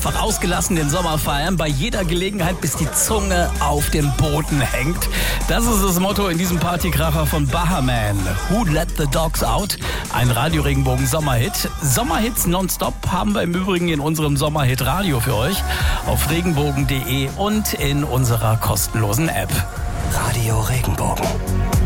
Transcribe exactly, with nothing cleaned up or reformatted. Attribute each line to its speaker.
Speaker 1: Einfach ausgelassen den Sommer feiern, bei jeder Gelegenheit, bis die Zunge auf dem Boden hängt. Das ist das Motto in diesem Partykracher von Bahaman. Who Let the Dogs Out? Ein Radio-Regenbogen-Sommerhit. Sommerhits nonstop haben wir im Übrigen in unserem Sommerhit-Radio für euch auf regenbogen punkt de und in unserer kostenlosen App.
Speaker 2: Radio Regenbogen.